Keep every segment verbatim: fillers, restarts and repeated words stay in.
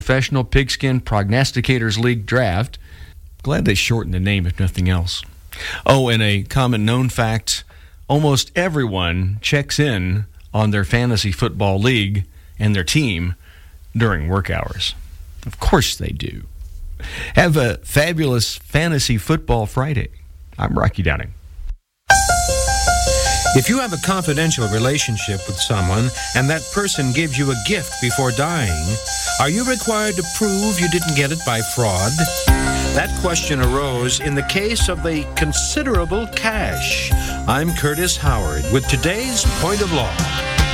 Professional Pigskin Prognosticators League Draft. Glad they shortened the name, if nothing else. Oh, and a common known fact, almost everyone checks in on their fantasy football league and their team during work hours. Of course they do. Have a fabulous Fantasy Football Friday. I'm Rocky Downing. If you have a confidential relationship with someone and that person gives you a gift before dying, are you required to prove you didn't get it by fraud? That question arose in the case of the considerable cash. I'm Curtis Howard with today's Point of Law.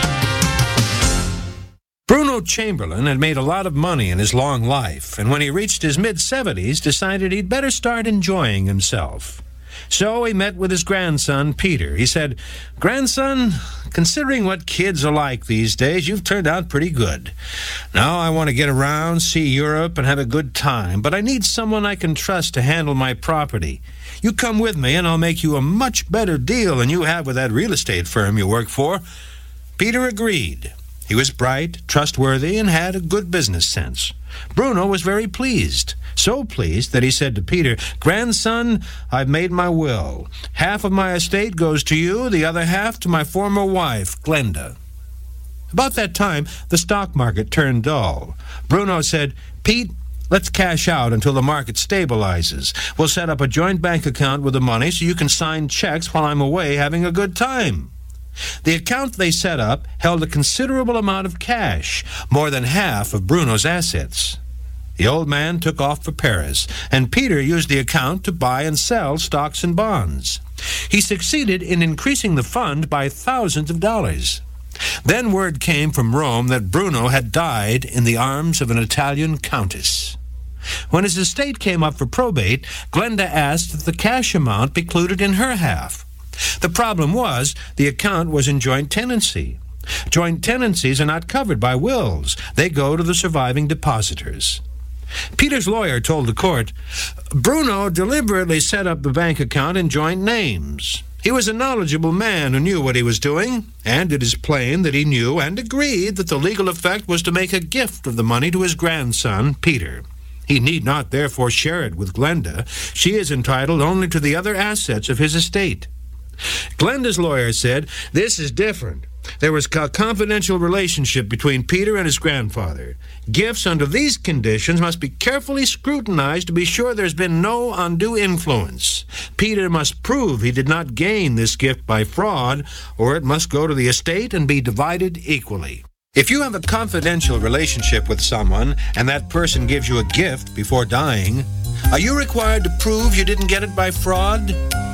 Bruno Chamberlain had made a lot of money in his long life, and when he reached his mid-seventies, decided he'd better start enjoying himself. So he met with his grandson, Peter. He said, "Grandson, considering what kids are like these days, you've turned out pretty good. Now I want to get around, see Europe, and have a good time, but I need someone I can trust to handle my property. You come with me, and I'll make you a much better deal than you have with that real estate firm you work for." Peter agreed. He was bright, trustworthy, and had a good business sense. Bruno was very pleased, so pleased that he said to Peter, "Grandson, I've made my will. Half of my estate goes to you, the other half to my former wife, Glenda." About that time, the stock market turned dull. Bruno said, "Pete, let's cash out until the market stabilizes. We'll set up a joint bank account with the money so you can sign checks while I'm away having a good time." The account they set up held a considerable amount of cash, more than half of Bruno's assets. The old man took off for Paris, and Peter used the account to buy and sell stocks and bonds. He succeeded in increasing the fund by thousands of dollars. Then word came from Rome that Bruno had died in the arms of an Italian countess. When his estate came up for probate, Glenda asked that the cash amount be included in her half. The problem was the account was in joint tenancy. Joint tenancies are not covered by wills. They go to the surviving depositors. Peter's lawyer told the court, "Bruno deliberately set up the bank account in joint names. He was a knowledgeable man who knew what he was doing, and it is plain that he knew and agreed that the legal effect was to make a gift of the money to his grandson, Peter. He need not therefore share it with Glenda. She is entitled only to the other assets of his estate." Glenda's lawyer said, "This is different. There was a confidential relationship between Peter and his grandfather. Gifts under these conditions must be carefully scrutinized to be sure there's been no undue influence. Peter must prove he did not gain this gift by fraud, or it must go to the estate and be divided equally." If you have a confidential relationship with someone and that person gives you a gift before dying, are you required to prove you didn't get it by fraud?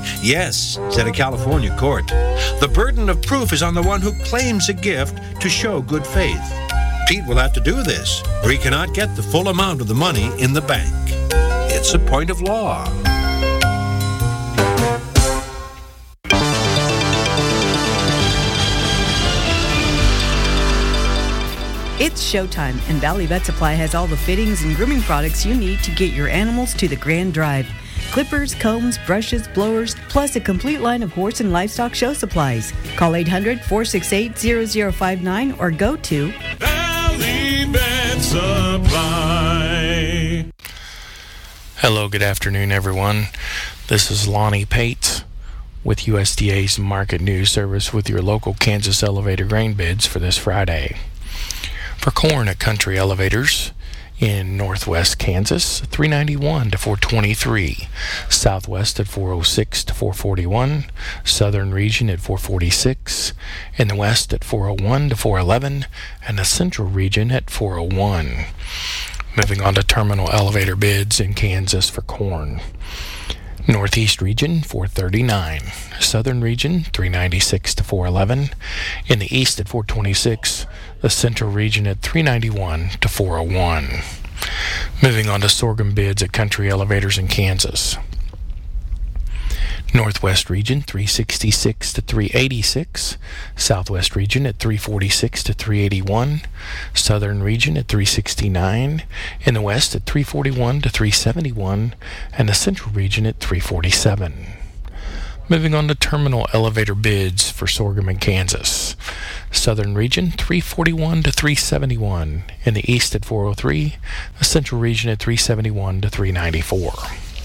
Yes, said a California court. The burden of proof is on the one who claims a gift to show good faith. Pete will have to do this, or he cannot get the full amount of the money in the bank. It's a point of law. It's showtime, and Valley Vet Supply has all the fittings and grooming products you need to get your animals to the grand drive. Clippers, combs, brushes, blowers, plus a complete line of horse and livestock show supplies. Call eight hundred, four six eight, zero zero five nine or go to Valley Vet Supply. Hello, good afternoon, everyone. This is Lonnie Pate with U S D A's Market News Service with your local Kansas elevator grain bids for this Friday. For corn at Country Elevators in northwest Kansas, three ninety-one to four twenty-three, southwest at four oh six to four forty-one, southern region at four forty-six, in the west at four oh one to four eleven, and the central region at four oh one. Moving on to terminal elevator bids in Kansas for corn. Northeast region, four thirty-nine. Southern region, three ninety-six to four eleven. In the east at four twenty-six. The central region at three ninety-one to four oh one. Moving on to sorghum bids at Country Elevators in Kansas. Northwest region, three sixty-six to three eighty-six. Southwest region at three forty-six to three eighty-one. Southern region at three sixty-nine. In the west at three forty-one to three seventy-one. And the central region at three forty-seven. Moving on to terminal elevator bids for sorghum in Kansas. Southern region three forty-one to three seventy-one. In the east at four oh three. The central region at three seventy-one to three ninety-four.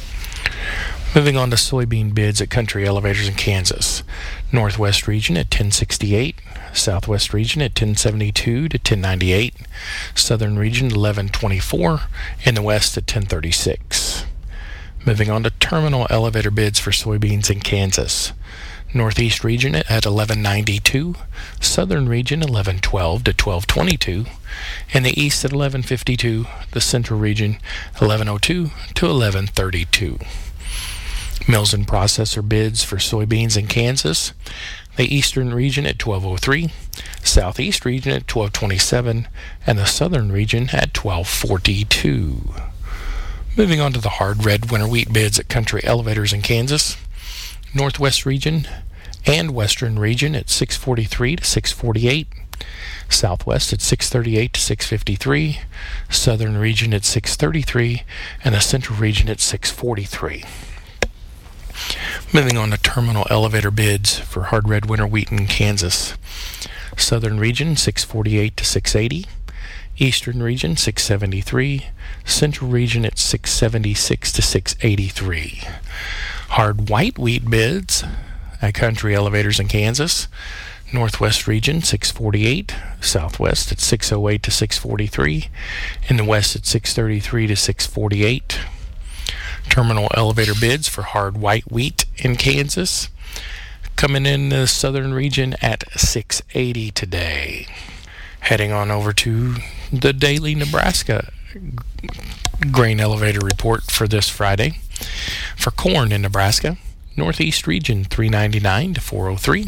Moving on to soybean bids at country elevators in Kansas. Northwest region at ten sixty-eight. Southwest region at ten seventy-two to ten ninety-eight. Southern region eleven twenty-four. In the west at ten thirty-six. Moving on to terminal elevator bids for soybeans in Kansas. Northeast region at eleven ninety-two. Southern region eleven twelve to twelve twenty-two. In the east at eleven fifty-two. The central region eleven oh two to eleven thirty-two. Mills and processor bids for soybeans in Kansas. The eastern region at twelve oh three, southeast region at twelve twenty-seven, and the southern region at twelve forty-two. Moving on to the hard red winter wheat bids at country elevators in Kansas. Northwest region and western region at six forty-three to six forty-eight. Southwest at six thirty-eight to six fifty-three. Southern region at six thirty-three, and the central region at six forty-three. Moving on to terminal elevator bids for hard red winter wheat in Kansas. Southern region six forty-eight to six eighty. Eastern region six seventy-three. Central region at six seventy-six to six eighty-three. Hard white wheat bids at country elevators in Kansas. Northwest region six forty-eight. Southwest at six oh eight to six forty-three. In the west at six thirty-three to six forty-eight. Terminal elevator bids for hard white wheat in Kansas. Coming in the southern region at six eighty today. Heading on over to the daily Nebraska grain elevator report for this Friday. For corn in Nebraska, northeast region three ninety-nine to four oh three.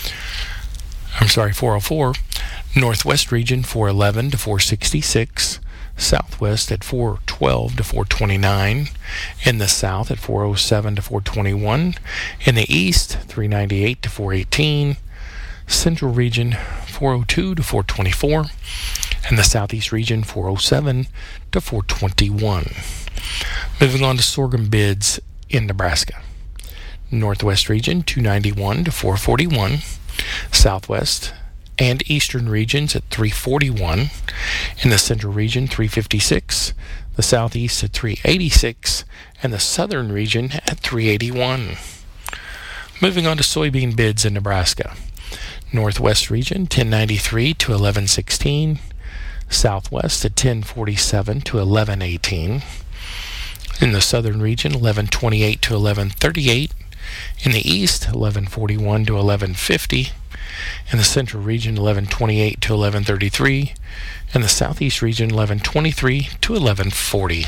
I'm sorry, four oh four. Northwest region four eleven to four sixty-six. Southwest at four twelve to four twenty-nine. In the south at four oh seven to four twenty-one. In the east, three ninety-eight to four eighteen. Central region four oh two to four twenty-four. And the southeast region four oh seven to four twenty-one. Moving on to sorghum bids in Nebraska. Northwest region two ninety-one to four forty-one. Southwest and eastern regions at three forty-one. In the central region three fifty-six. The southeast at three eighty-six. And the southern region at three eighty-one. Moving on to soybean bids in Nebraska. Northwest region ten ninety-three to eleven sixteen. Southwest at ten forty-seven to eleven eighteen. In the southern region eleven twenty-eight to eleven thirty-eight. In the east eleven forty-one to eleven fifty. In the central region eleven twenty-eight to eleven thirty-three. In the southeast region eleven twenty-three to eleven forty.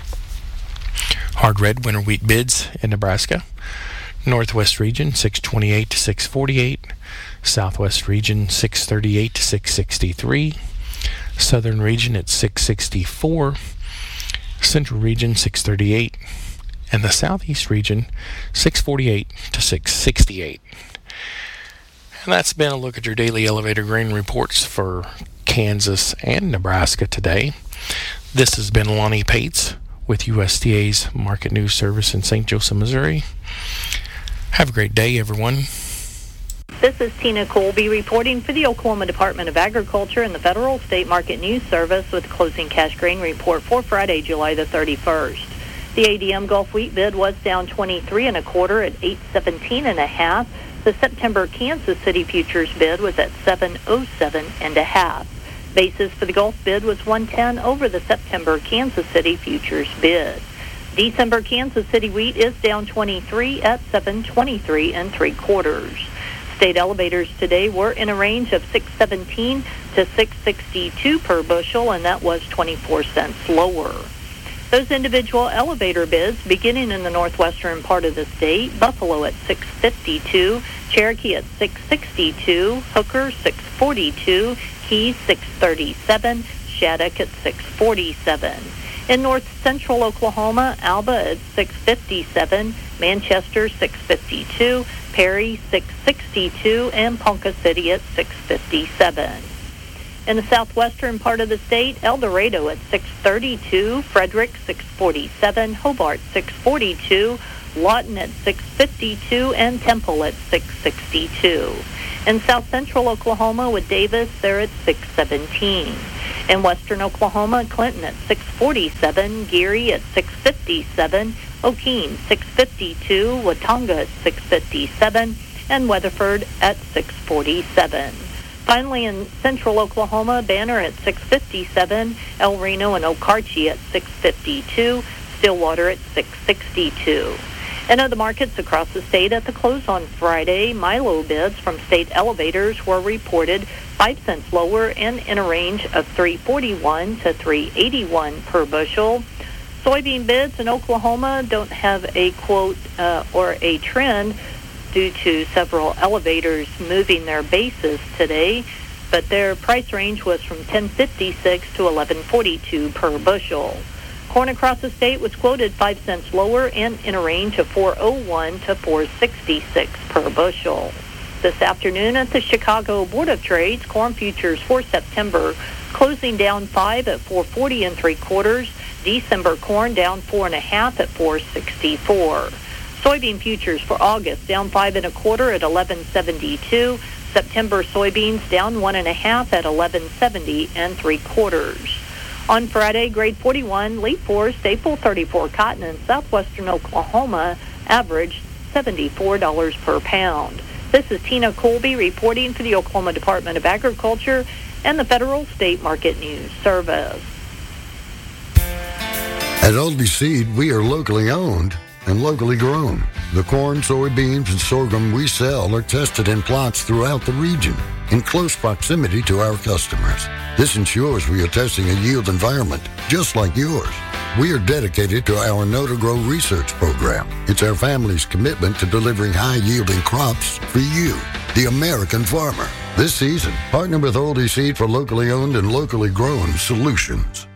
Hard red winter wheat bids in Nebraska. Northwest region six twenty-eight to six forty-eight. Southwest region six thirty-eight to six sixty-three. Southern region at six sixty-four. Central region six thirty-eight. And the southeast region six forty-eight to six sixty-eight. And that's been a look at your daily elevator grain reports for Kansas and Nebraska today. This has been Lonnie Pates with U S D A's Market News Service in Saint Joseph, Missouri. Have a great day, everyone. This is Tina Colby reporting for the Oklahoma Department of Agriculture and the Federal State Market News Service with the closing cash grain report for Friday, July the thirty-first. The A D M Gulf wheat bid was down twenty-three and a quarter at eight seventeen and a half. The September Kansas City futures bid was at seven oh seven and a half. Basis for the Gulf bid was one ten over the September Kansas City futures bid. December Kansas City wheat is down twenty-three at seven twenty-three and three quarters. State elevators today were in a range of six seventeen to six sixty-two per bushel, and that was twenty-four cents lower. Those individual elevator bids beginning in the northwestern part of the state: Buffalo at six fifty-two, Cherokee at six sixty-two, Hooker six forty-two, Keys six thirty-seven, Shattuck at six forty-seven. In north central Oklahoma, Alba at six fifty-seven, Manchester six fifty-two, Perry six sixty-two, and Ponca City at six fifty-seven. In the southwestern part of the state, El Dorado at six thirty-two, Frederick six forty-seven, Hobart six forty-two, Lawton at six fifty-two, and Temple at six sixty-two. In south central Oklahoma with Davis, they're at six seventeen. In western Oklahoma, Clinton at six forty-seven, Geary at six fifty-seven, Okeen six fifty-two, Watauga at six fifty-seven, and Weatherford at six forty-seven. Finally, in central Oklahoma, Banner at six fifty-seven, El Reno and Okarche at six fifty-two, Stillwater at six sixty-two. In other markets across the state at the close on Friday, Milo bids from state elevators were reported five cents lower and in a range of three forty-one to three eighty-one per bushel. Soybean bids in Oklahoma don't have a quote uh, or a trend due to several elevators moving their bases today, but their price range was from ten fifty-six to eleven forty-two per bushel. Corn across the state was quoted five cents lower and in a range of four oh one to four sixty-six per bushel. This afternoon at the Chicago Board of Trades, corn futures for September closing down five at four forty and three quarters. December corn down four and a half at four sixty-four. Soybean futures for August down five and a quarter at eleven seventy-two. September soybeans down one and a half at eleven seventy and three quarters. On Friday, grade forty-one, leaf four, staple thirty-four cotton in southwestern Oklahoma averaged seventy-four dollars per pound. This is Tina Colby reporting for the Oklahoma Department of Agriculture and the Federal State Market News Service. At Aldi Seed, we are locally owned and locally grown. The corn, soybeans, and sorghum we sell are tested in plots throughout the region in close proximity to our customers. This ensures we are testing a yield environment just like yours. We are dedicated to our Know to Grow research program. It's our family's commitment to delivering high-yielding crops for you, the American farmer. This season, partner with Aldi Seed for locally owned and locally grown solutions.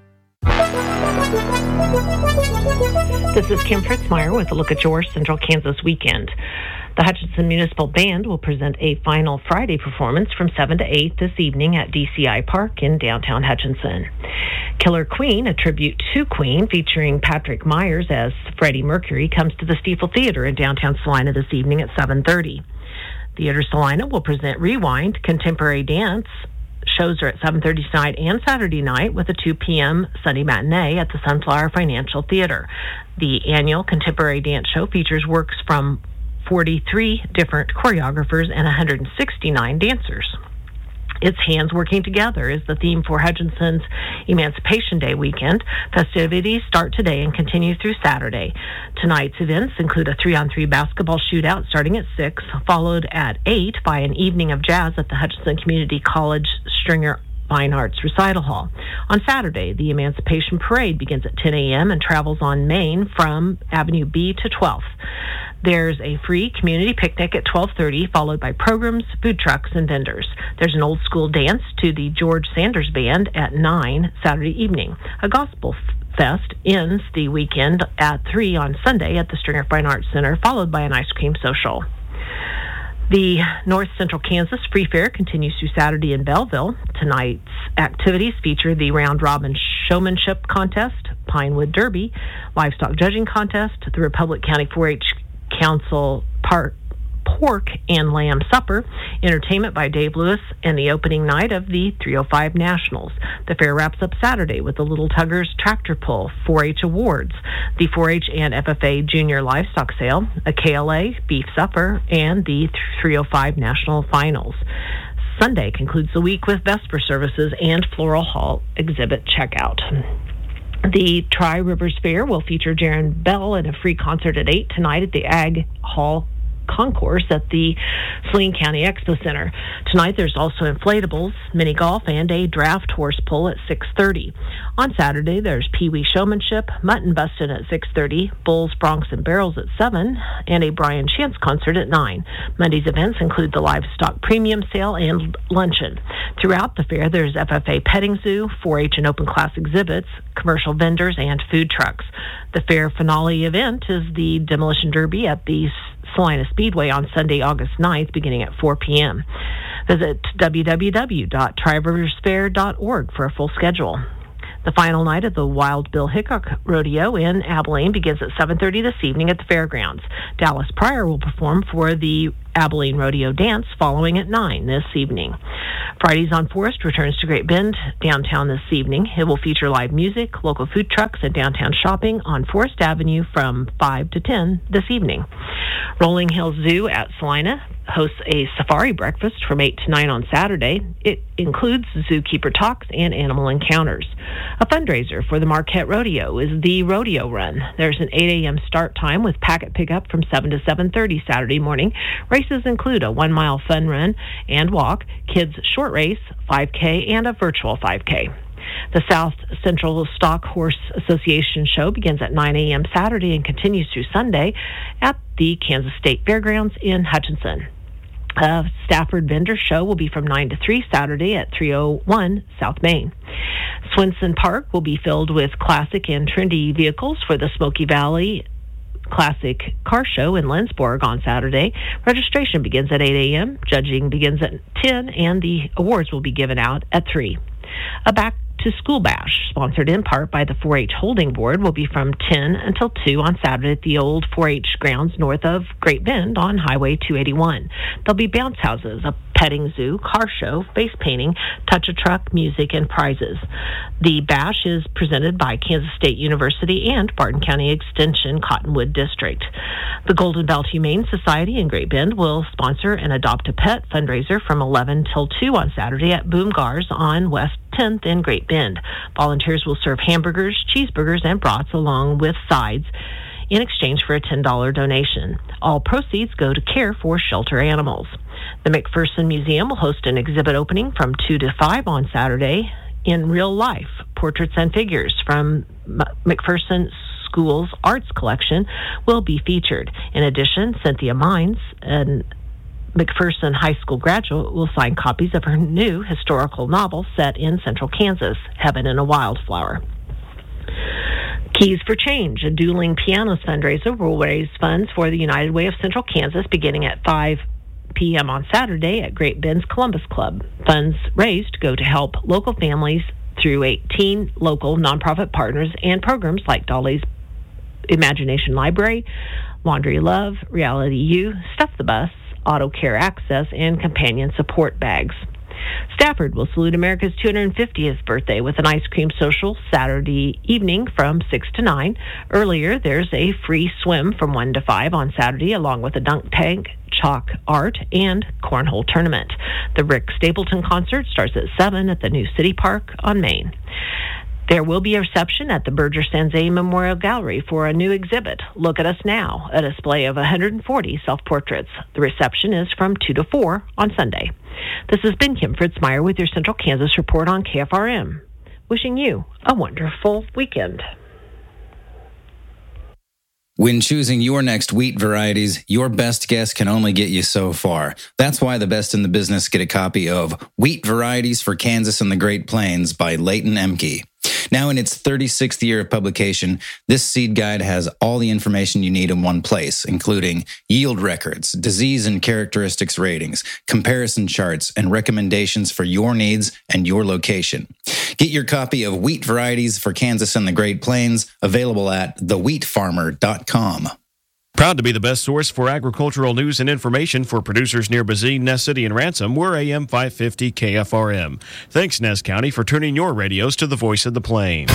This is Kim Fritzmeyer with a look at your Central Kansas weekend. The Hutchinson Municipal Band will present a final Friday performance from seven to eight this evening at D C I Park in downtown Hutchinson. Killer Queen, a tribute to Queen featuring Patrick Myers as Freddie Mercury, comes to the Stiefel Theater in downtown Salina this evening at seven thirty. Theater Salina will present Rewind, contemporary dance. Shows are at seven thirty tonight and Saturday night with a two p.m. Sunday matinee at the Sunflower Financial Theater. The annual contemporary dance show features works from forty-three different choreographers and one hundred sixty-nine dancers. It's Hands Working Together is the theme for Hutchinson's Emancipation Day weekend. Festivities start today and continue through Saturday. Tonight's events include a three-on-three basketball shootout starting at six, followed at eight by an evening of jazz at the Hutchinson Community College Stringer Fine Arts Recital Hall. On Saturday, the Emancipation Parade begins at ten a.m. and travels on Main from Avenue B to twelfth. There's a free community picnic at twelve thirty, followed by programs, food trucks, and vendors. There's an old school dance to the George Sanders Band at nine Saturday evening. A gospel fest ends the weekend at three on Sunday at the Stringer Fine Arts Center, followed by an ice cream social. The North Central Kansas Free Fair continues through Saturday in Belleville. Tonight's activities feature the Round Robin Showmanship Contest, Pinewood Derby, Livestock Judging Contest, the Republic County four H Council Park Pork and Lamb Supper, entertainment by Dave Lewis, and the opening night of the three oh five Nationals. The fair wraps up Saturday with the Little Tuggers Tractor Pull, four H Awards, the four H and F F A Junior Livestock Sale, a K L A Beef Supper, and the three oh five National Finals. Sunday concludes the week with Vesper services and Floral Hall exhibit checkout. The Tri-Rivers Fair will feature Jaron Bell in a free concert at eight tonight at the Ag Hall Concourse at the Saline County Expo Center. Tonight there's also inflatables, mini golf, and a draft horse pull at six thirty. On Saturday there's Pee Wee Showmanship, Mutton Bustin' at six thirty, Bulls, Broncs, and Barrels at seven, and a Brian Chance concert at nine. Monday's events include the Livestock Premium Sale and Luncheon. Throughout the fair there's F F A Petting Zoo, four H and Open Class exhibits, commercial vendors, and food trucks. The fair finale event is the Demolition Derby at the Salina Speedway on Sunday, August ninth, beginning at four p.m. Visit w w w dot tri rivers fair dot org for a full schedule. The final night of the Wild Bill Hickok Rodeo in Abilene begins at seven thirty this evening at the fairgrounds. Dallas Pryor will perform for the Abilene Rodeo Dance following at nine this evening. Fridays on Forest returns to Great Bend downtown this evening. It will feature live music, local food trucks, and downtown shopping on Forest Avenue from five to ten this evening. Rolling Hills Zoo at Salina hosts a safari breakfast from eight to nine on Saturday. It includes zookeeper talks and animal encounters. A fundraiser for the Marquette Rodeo is the Rodeo Run. There's an eight a.m. start time with packet pickup from seven to seven thirty Saturday morning. Races include a one-mile fun run and walk, kids short race, five K, and a virtual five K. The South Central Stock Horse Association show begins at nine a.m. Saturday and continues through Sunday at the Kansas State Fairgrounds in Hutchinson. A Stafford Vendor Show will be from nine to three Saturday at three oh one South Main. Swinson Park will be filled with classic and trendy vehicles for the Smoky Valley Classic Car Show in Lindsborg on Saturday. Registration begins at eight a.m., judging begins at ten, and the awards will be given out at three. A back to School Bash, sponsored in part by the four H Holding Board, will be from ten until two on Saturday at the old four H grounds north of Great Bend on Highway two eighty-one. There'll be bounce houses, a petting zoo, car show, face painting, touch-a-truck, music, and prizes. The bash is presented by Kansas State University and Barton County Extension Cottonwood District. The Golden Belt Humane Society in Great Bend will sponsor an Adopt a Pet fundraiser from eleven till two on Saturday at Boomgars on West tenth in Great Bend. Volunteers will serve hamburgers, cheeseburgers, and brats along with sides in exchange for a ten dollars donation. All proceeds go to care for shelter animals. The McPherson Museum will host an exhibit opening from two to five on Saturday. In real life, portraits and figures from McPherson School's arts collection will be featured. In addition, Cynthia Mines, an McPherson High School graduate, will sign copies of her new historical novel set in central Kansas, Heaven in a Wildflower. Keys for Change, a dueling pianos fundraiser, will raise funds for the United Way of Central Kansas beginning at five p.m. on Saturday at Great Bend's Columbus Club. Funds raised go to help local families through eighteen local nonprofit partners and programs like Dolly's Imagination Library, Laundry Love, Reality U, Stuff the Bus, Auto Care Access, and Companion Support Bags. Stafford will salute America's two hundred fiftieth birthday with an ice cream social Saturday evening from six to nine. Earlier, there's a free swim from one to five on Saturday, along with a dunk tank, chalk art, and cornhole tournament. The Rick Stapleton concert starts at seven at the new City Park on Main. There will be a reception at the Berger Sanzay Memorial Gallery for a new exhibit, Look at Us Now, a display of one hundred forty self-portraits. The reception is from two to four on Sunday. This has been Kim Fritzmeyer with your Central Kansas Report on K F R M. Wishing you a wonderful weekend. When choosing your next wheat varieties, your best guess can only get you so far. That's why the best in the business get a copy of Wheat Varieties for Kansas and the Great Plains by Leighton Emke. Now in its thirty-sixth year of publication, this seed guide has all the information you need in one place, including yield records, disease and characteristics ratings, comparison charts, and recommendations for your needs and your location. Get your copy of Wheat Varieties for Kansas and the Great Plains, available at the wheat farmer dot com. Proud to be the best source for agricultural news and information for producers near Bazine, Ness City, and Ransom. We're A M five fifty K F R M. Thanks, Ness County, for tuning your radios to the voice of the plains.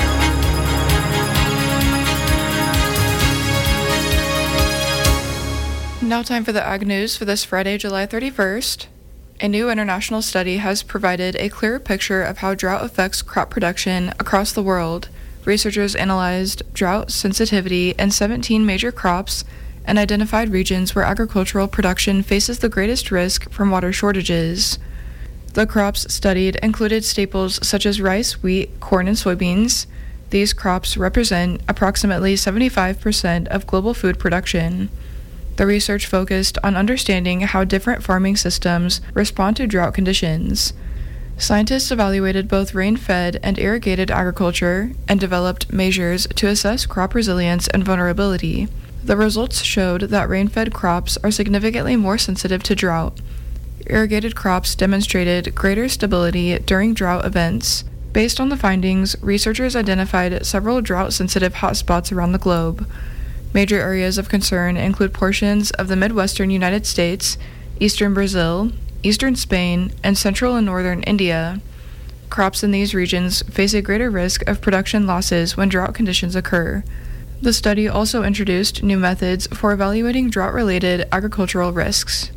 Now time for the Ag News for this Friday, July thirty-first. A new international study has provided a clearer picture of how drought affects crop production across the world. Researchers analyzed drought sensitivity in seventeen major crops and identified regions where agricultural production faces the greatest risk from water shortages. The crops studied included staples such as rice, wheat, corn, and soybeans. These crops represent approximately seventy-five percent of global food production. The research focused on understanding how different farming systems respond to drought conditions. Scientists evaluated both rain-fed and irrigated agriculture and developed measures to assess crop resilience and vulnerability. The results showed that rain-fed crops are significantly more sensitive to drought. Irrigated crops demonstrated greater stability during drought events. Based on the findings, researchers identified several drought-sensitive hotspots around the globe. Major areas of concern include portions of the Midwestern United States, eastern Brazil, eastern Spain, and central and northern India. Crops in these regions face a greater risk of production losses when drought conditions occur. The study also introduced new methods for evaluating drought-related agricultural risks.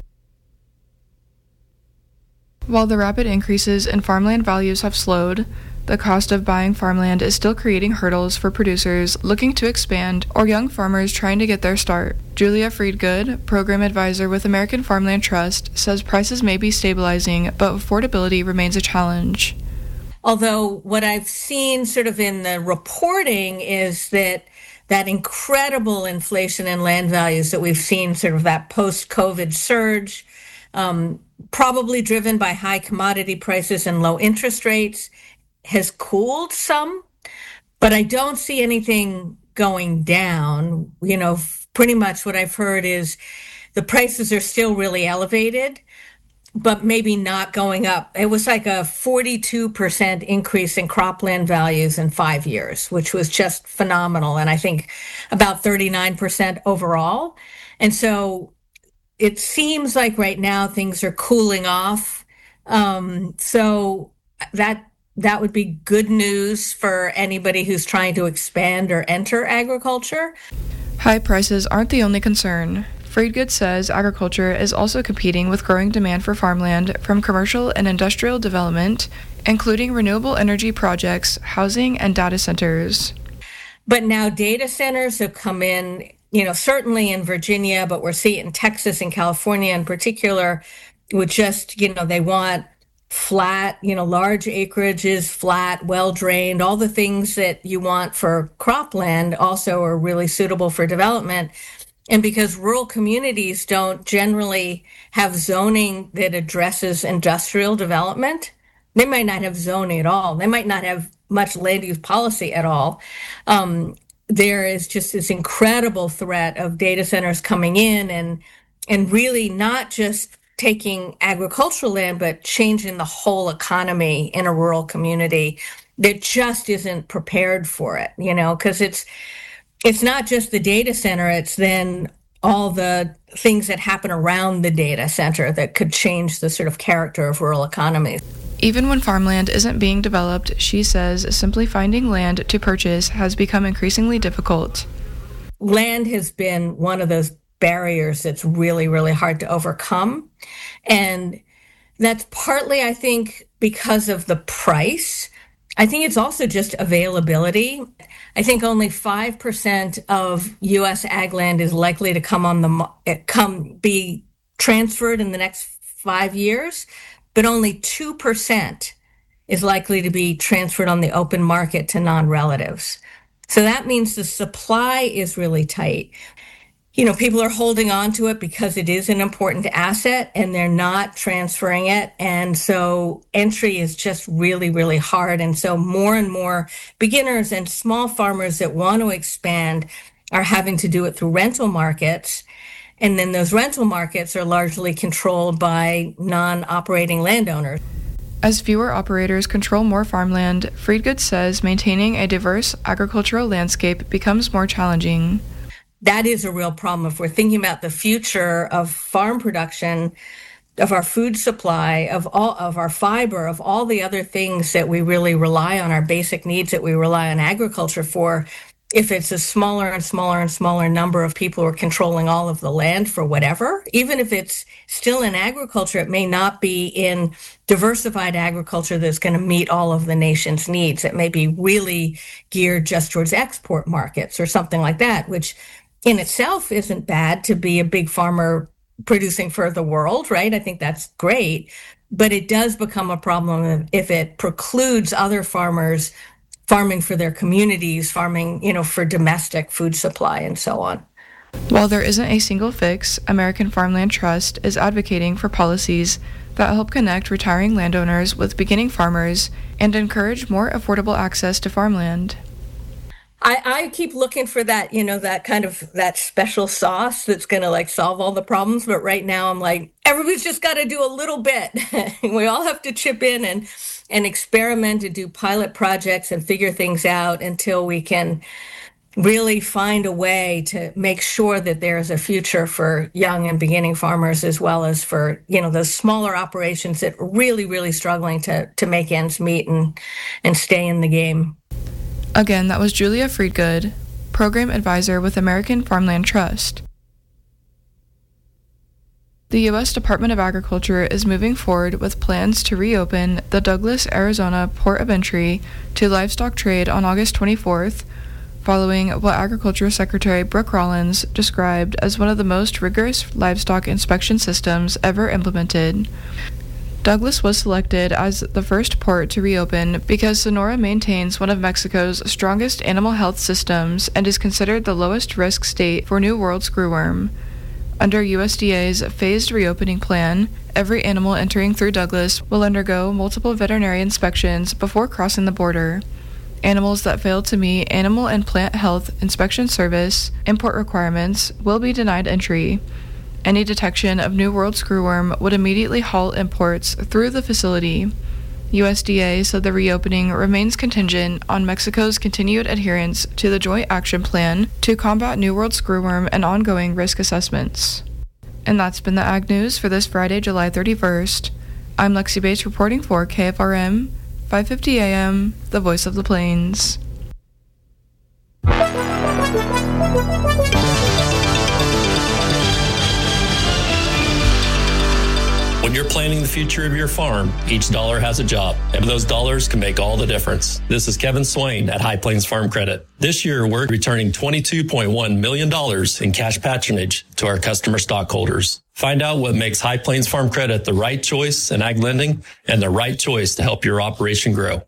While the rapid increases in farmland values have slowed, the cost of buying farmland is still creating hurdles for producers looking to expand or young farmers trying to get their start. Julia Friedgood, program advisor with American Farmland Trust, says prices may be stabilizing, but affordability remains a challenge. Although what I've seen sort of in the reporting is that that incredible inflation in land values that we've seen, sort of that post-COVID surge, um, probably driven by high commodity prices and low interest rates, has cooled some, but I don't see anything going down. You know, pretty much what I've heard is the prices are still really elevated, but maybe not going up. It was like a forty-two percent increase in cropland values in five years, which was just phenomenal. And I think about thirty-nine percent overall. And so it seems like right now things are cooling off. Um, so that that would be good news for anybody who's trying to expand or enter agriculture. High prices aren't the only concern. Friedgood says agriculture is also competing with growing demand for farmland from commercial and industrial development, including renewable energy projects, housing, and data centers. But now data centers have come in, you know, certainly in Virginia, but we're seeing it in Texas and California in particular, with just, you know, they want flat, you know, large acreages, flat, well-drained, all the things that you want for cropland also are really suitable for development. And because rural communities don't generally have zoning that addresses industrial development, they might not have zoning at all. They might not have much land use policy at all. Um, there is just this incredible threat of data centers coming in and and really not just taking agricultural land, but changing the whole economy in a rural community that just isn't prepared for it, you know, because it's it's not just the data center, it's then all the things that happen around the data center that could change the sort of character of rural economies. Even when farmland isn't being developed, she says simply finding land to purchase has become increasingly difficult. Land has been one of those barriers that's really, really hard to overcome. And that's partly, I think, because of the price. I think it's also just availability. I think only five percent of U S ag land is likely to come on the come be transferred in the next five years, but only two percent is likely to be transferred on the open market to non-relatives. So that means the supply is really tight. You know, people are holding on to it because it is an important asset and they're not transferring it. And so entry is just really, really hard. And so more and more beginners and small farmers that want to expand are having to do it through rental markets. And then those rental markets are largely controlled by non-operating landowners. As fewer operators control more farmland, Friedgood says maintaining a diverse agricultural landscape becomes more challenging. That is a real problem. If we're thinking about the future of farm production, of our food supply, of all of our fiber, of all the other things that we really rely on, our basic needs that we rely on agriculture for, if it's a smaller and smaller and smaller number of people who are controlling all of the land for whatever, even if it's still in agriculture, it may not be in diversified agriculture that's going to meet all of the nation's needs. It may be really geared just towards export markets or something like that, which in itself isn't bad to be a big farmer producing for the world, right? I think that's great. But it does become a problem if it precludes other farmers farming for their communities, farming, you know, for domestic food supply and so on. While there isn't a single fix, American Farmland Trust is advocating for policies that help connect retiring landowners with beginning farmers and encourage more affordable access to farmland. I, I keep looking for that, you know, that kind of that special sauce that's going to like solve all the problems. But right now I'm like, everybody's just got to do a little bit. We all have to chip in and, and experiment and do pilot projects and figure things out until we can really find a way to make sure that there's a future for young and beginning farmers, as well as for, you know, those smaller operations that are really, really struggling to, to make ends meet and, and stay in the game. Again, that was Julia Friedgood, Program Advisor with American Farmland Trust. The U S Department of Agriculture is moving forward with plans to reopen the Douglas, Arizona port of entry to livestock trade on August twenty-fourth, following what Agriculture Secretary Brooke Rollins described as one of the most rigorous livestock inspection systems ever implemented. Douglas was selected as the first port to reopen because Sonora maintains one of Mexico's strongest animal health systems and is considered the lowest risk state for New World screwworm. Under U S D A's phased reopening plan, every animal entering through Douglas will undergo multiple veterinary inspections before crossing the border. Animals that fail to meet Animal and Plant Health Inspection Service import requirements will be denied entry. Any detection of New World screwworm would immediately halt imports through the facility. U S D A said the reopening remains contingent on Mexico's continued adherence to the Joint Action Plan to combat New World screwworm and ongoing risk assessments. And that's been the Ag News for this Friday, July thirty-first. I'm Lexi Bates reporting for K F R M, five fifty A M, the Voice of the Plains. When you're planning the future of your farm, each dollar has a job, and those dollars can make all the difference. This is Kevin Swain at High Plains Farm Credit. This year, we're returning twenty-two point one million dollars in cash patronage to our customer stockholders. Find out what makes High Plains Farm Credit the right choice in ag lending and the right choice to help your operation grow.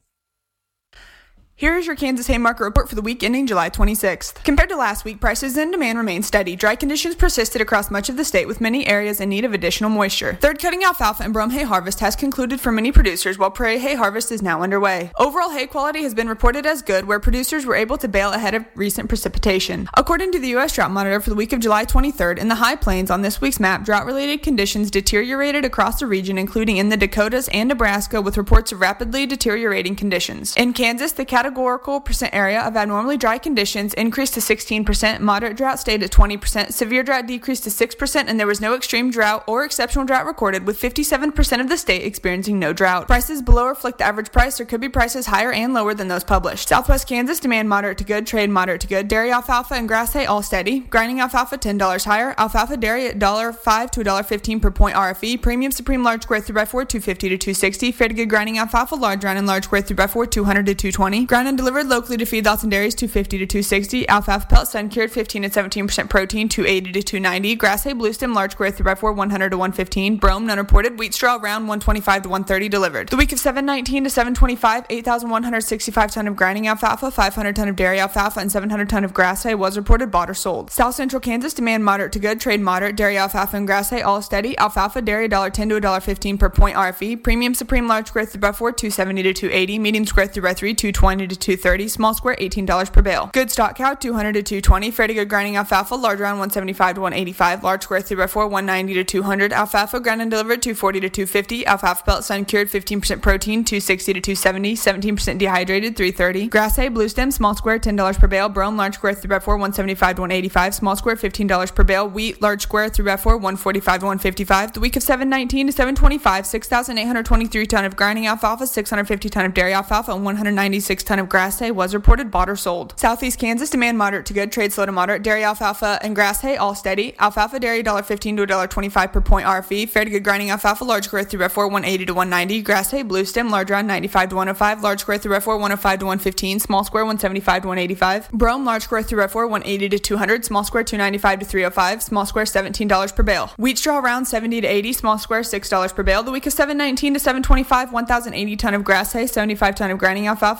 Here's your Kansas Hay Market Report for the week ending July twenty-sixth. Compared to last week, prices and demand remained steady. Dry conditions persisted across much of the state, with many areas in need of additional moisture. Third cutting alfalfa and brome hay harvest has concluded for many producers, while prairie hay harvest is now underway. Overall hay quality has been reported as good, where producers were able to bale ahead of recent precipitation. According to the U S Drought Monitor for the week of July twenty-third, in the High Plains on this week's map, drought-related conditions deteriorated across the region, including in the Dakotas and Nebraska, with reports of rapidly deteriorating conditions. In Kansas, the categorical percent area of abnormally dry conditions increased to sixteen percent, moderate drought stayed at twenty percent, severe drought decreased to six percent, and there was no extreme drought or exceptional drought recorded, with fifty-seven percent of the state experiencing no drought. Prices below reflect the average price. There could be prices higher and lower than those published. Southwest Kansas, demand moderate to good, trade moderate to good. Dairy alfalfa and grass hay all steady. Grinding alfalfa ten dollars higher. Alfalfa dairy at one dollar five to one dollar fifteen per point R F E. Premium Supreme large square three by four two fifty to two sixty. Fair to good grinding alfalfa large round and large square three by four two hundred to two twenty. Ground and delivered locally to feedlots and dairies two fifty to two sixty. Alfalfa pelt sun cured fifteen to seventeen percent protein two eighty to two ninety. Grass hay blue stem large square three by four one hundred to one fifteen. Brome none reported. Wheat straw round one twenty-five to one thirty delivered. The week of seven nineteen to seven twenty-five, eight thousand one hundred sixty-five ton of grinding alfalfa, five hundred ton of dairy alfalfa, and seven hundred ton of grass hay was reported bought or sold. South Central Kansas, demand moderate to good, trade moderate. Dairy alfalfa and grass hay all steady. Alfalfa dairy one dollar ten to one dollar fifteen per point R F E. Premium Supreme large square three by four two seventy to two eighty. Medium square three by three two twenty to two thirty. Small square eighteen dollars per bale. Good stock cow two hundred to two twenty. Fair to good grinding alfalfa large round one seventy-five to one eighty-five. Large square three by four one ninety to two hundred. Alfalfa ground and delivered two forty to two fifty. Alfalfa pelt sun cured fifteen percent protein two sixty to two seventy. seventeen percent dehydrated three thirty. Grass hay blue stem small square ten dollars per bale. Brome large square three by four one seventy-five to one eighty-five. Small square fifteen dollars per bale. Wheat large square three by four one forty-five to one fifty-five. The week of seven nineteen to seven twenty-five, six thousand eight hundred twenty-three ton of grinding alfalfa, six hundred fifty ton of dairy alfalfa, and one hundred ninety-six ton of grass hay was reported bought or sold. Southeast Kansas, demand moderate to good, trade slow to moderate. Dairy alfalfa and grass hay all steady. Alfalfa dairy one dollar fifteen to one dollar twenty-five per point R F E. Fair to good grinding alfalfa large square three by four one eighty to one ninety. Grass hay blue stem large round ninety-five to one oh five. Large square three by four one oh five to one fifteen. Small square one seventy-five to one eighty-five. Brome large square three by four one eighty to two hundred. Small square two ninety-five to three oh five. Small square seventeen dollars per bale. Wheat straw round seventy to eighty. Small square six dollars per bale. The week of seven nineteen to seven twenty-five, one thousand eighty ton of grass hay, seventy-five ton of grinding alfalfa, and seventy-five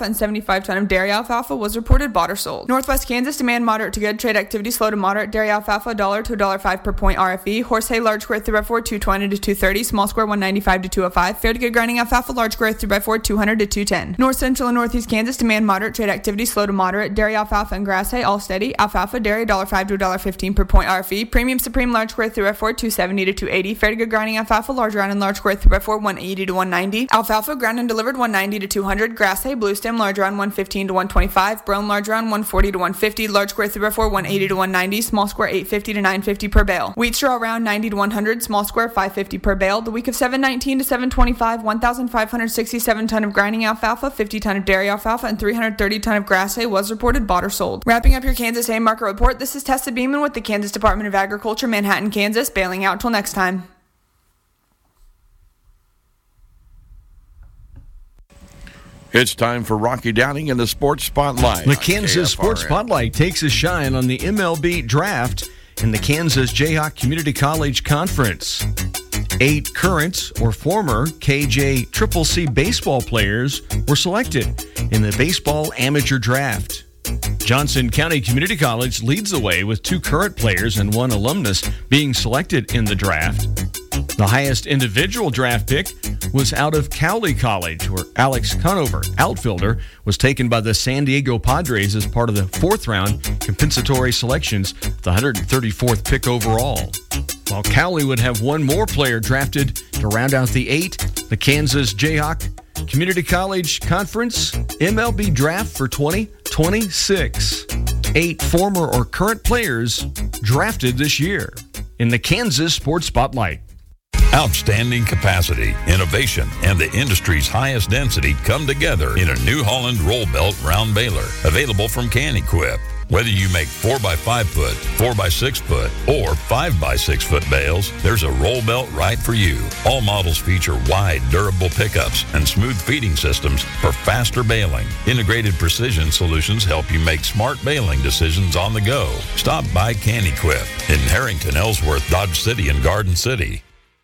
seventy-five ton of dairy alfalfa was reported bought or sold. Northwest Kansas, demand moderate to good. Trade activity slow to moderate. Dairy alfalfa one dollar to one dollar five per point R F E. Horse hay large square three by four two twenty to two thirty. Small square one ninety-five to two oh five. Fair to good grinding alfalfa large square three by four two hundred to two ten. North Central and Northeast Kansas, demand moderate. Trade activity slow to moderate. Dairy alfalfa and grass hay all steady. Alfalfa dairy one dollar five to one dollar fifteen per point R F E. Premium Supreme large square three by four two seventy to two eighty. Fair to good grinding alfalfa large round and large square three by four one eighty to one ninety. Alfalfa ground and delivered one ninety to two hundred. Grass hay blue stem large round one fifteen to one twenty-five. Brown large round one forty to one fifty. Large square three by four one eighty to one ninety. Small square eight fifty to nine fifty per bale. Wheat straw round ninety to one hundred. Small square five fifty per bale. The week of seven nineteen to seven twenty-five, one thousand five hundred sixty-seven ton of grinding alfalfa, fifty ton of dairy alfalfa, and three hundred thirty ton of grass hay was reported bought or sold. Wrapping up your Kansas hay market report, this is Tessa Beeman with the Kansas Department of Agriculture, Manhattan, Kansas, bailing out till next time. It's time for Rocky Downing in the Sports Spotlight. The Kansas Sports Spotlight takes a shine on the M L B draft in the Kansas Jayhawk Community College Conference. Eight current or former K J C C C baseball players were selected in the baseball amateur draft. Johnson County Community College leads the way with two current players and one alumnus being selected in the draft. The highest individual draft pick was out of Cowley College, where Alex Conover, outfielder, was taken by the San Diego Padres as part of the fourth round compensatory selections, the one hundred thirty-fourth pick overall. While Cowley would have one more player drafted to round out the eight, the Kansas Jayhawk Community College Conference M L B draft for twenty twenty-six. Eight former or current players drafted this year in the Kansas Sports Spotlight. Outstanding capacity, innovation, and the industry's highest density come together in a New Holland roll belt round baler, available from Can-Equip. Whether you make four by five foot, four by six foot, or five by six foot bales, there's a roll belt right for you. All models feature wide, durable pickups and smooth feeding systems for faster baling. Integrated precision solutions help you make smart baling decisions on the go. Stop by Can-Equip in Harrington, Ellsworth, Dodge City, and Garden City.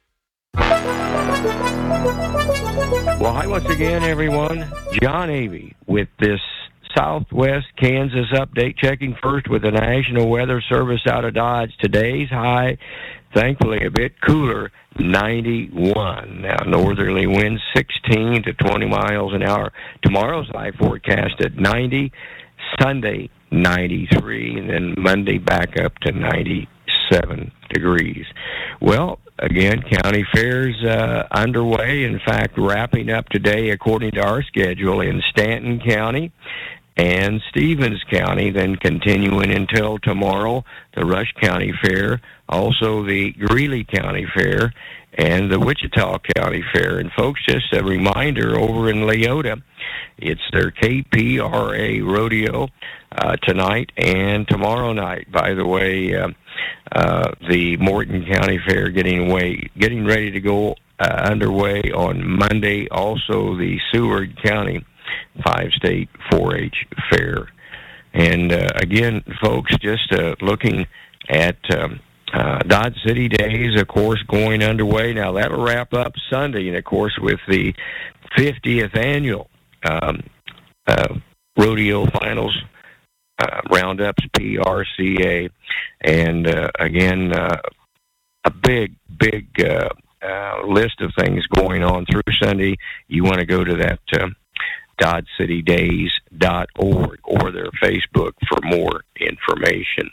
Well, hi once again, everyone. John Avey with this Southwest Kansas update, checking first with the National Weather Service out of Dodge. Today's high, thankfully a bit cooler, ninety-one. Now, northerly winds sixteen to twenty miles an hour. Tomorrow's high forecast at ninety, Sunday ninety-three, and then Monday back up to ninety-seven degrees. Well, again, county fairs uh, underway. In fact, wrapping up today according to our schedule in Stanton County and Stevens County, then continuing until tomorrow, the Rush County Fair, also the Greeley County Fair, and the Wichita County Fair. And folks, just a reminder, over in Leota, it's their K P R A rodeo uh, tonight and tomorrow night. By the way, uh, uh, the Morton County Fair getting away, getting ready to go uh, underway on Monday. Also, the Seward County five-state four H Fair. And uh, again, folks, just uh, looking at um, uh, Dodge City Days, of course, going underway. Now, that'll wrap up Sunday, and of course, with the fiftieth annual um, uh, rodeo finals, uh, roundups, P R C A, and uh, again, uh, a big, big uh, uh, list of things going on through Sunday. You want to go to that uh, dodge city days dot org or their Facebook for more information.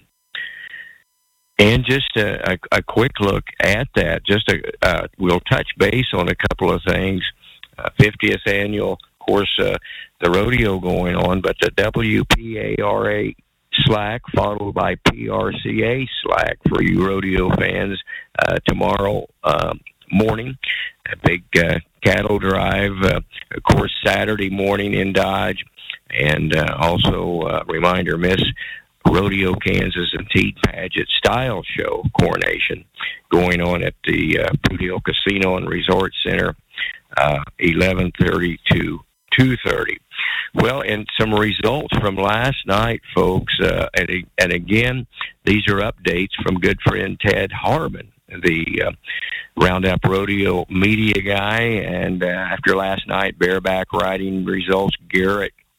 And just a, a, a quick look at that. Just a, uh, we'll touch base on a couple of things. Uh, fiftieth annual, of course, uh, the rodeo going on, but the W P A R A slack followed by P R C A slack for you rodeo fans uh, tomorrow um, morning. A big uh, cattle drive, uh, of course, Saturday morning in Dodge, and uh, also a uh, reminder, Miss Rodeo Kansas and Teat Pageant Style Show coronation going on at the uh, Boot Hill Casino and Resort Center, uh, eleven thirty to two thirty. Well, and some results from last night, folks, uh, and, and again, these are updates from good friend Ted Harmon, the uh, Roundup Rodeo media guy, and uh, after last night, bareback riding results, Garrett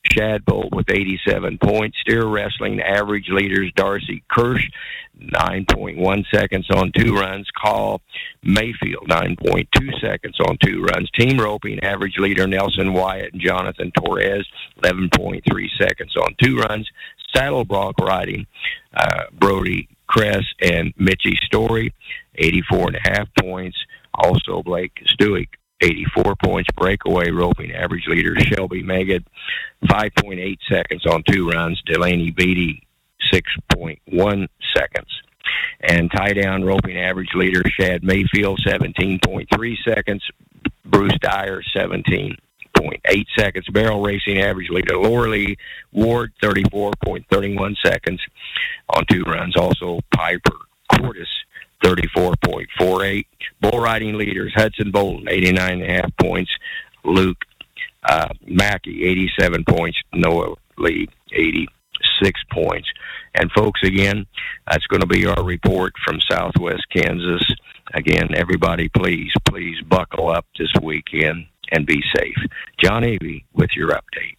Shadbolt with eighty-seven points. Steer wrestling average leaders Darcy Kirsch, nine point one seconds on two runs. Call Mayfield, nine point two seconds on two runs. Team roping average leader Nelson Wyatt and Jonathan Torres, eleven point three seconds on two runs. Saddle bronc riding, uh, Brody Kress and Mitchie Story, eighty-four and a half points. Also Blake Stewick, eighty-four points. Breakaway roping average leader Shelby Megad, five point eight seconds on two runs. Delaney Beatty, six point one seconds. And tie down roping average leader Shad Mayfield, seventeen point three seconds. Bruce Dyer, seventeen point eight seconds. Barrel racing average leader Laura Lee Ward, thirty-four point three one seconds on two runs. Also Piper Cordes, thirty-four point four eight. Bull riding leaders Hudson Bolton, eighty-nine and a half points. Luke uh, Mackey, eighty-seven points. Noah Lee, eighty-six points. And folks, again, that's going to be our report from Southwest Kansas. Again, everybody, please, please buckle up this weekend and be safe. John Avey with your update.